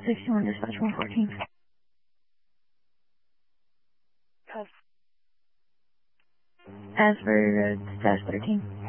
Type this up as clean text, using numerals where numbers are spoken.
61, dispatch 114. Pass. As for dash 13.